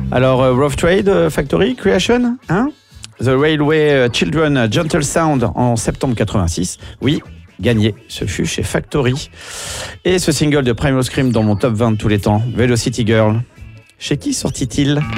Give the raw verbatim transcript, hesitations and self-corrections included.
Alors, euh, Rough Trade euh, Factory Creation, hein? The Railway Children Gentle Sound en septembre quatre-vingt-six. Oui, gagné, ce fut chez Factory. Et ce single de Primal Scream dans mon top vingt de tous les temps, Velocity Girl. Chez qui sortit-il ?